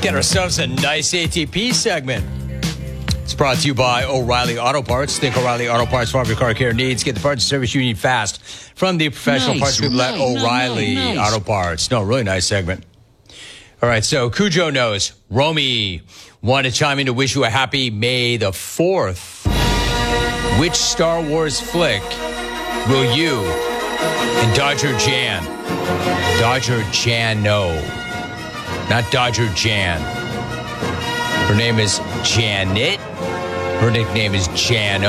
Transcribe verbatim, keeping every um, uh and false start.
Get ourselves a nice A T P segment. It's brought to you by O'Reilly Auto Parts. Think O'Reilly Auto Parts for all of your car care needs. Get the parts and service you need fast from the professional Nice, parts people nice, at O'Reilly nice, nice. Auto Parts. No, really nice segment. All right, so Cujo knows. Romy wanted to chime in to wish you a happy May the fourth. Which Star Wars flick will you and Dodger Jan, Dodger Jan, no, not Dodger Jan. Her name is Janet. Her nickname is Jan.